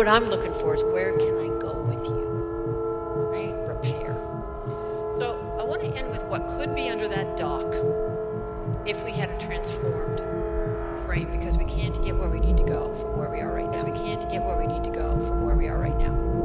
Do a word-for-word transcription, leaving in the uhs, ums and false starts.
what I'm looking for is where can I go with you, right? Repair. So I want to end with what could be under that dock if we had a transformed frame, because we can't get where we need to go from where we are right now. We can't get where we need to go from where we are right now.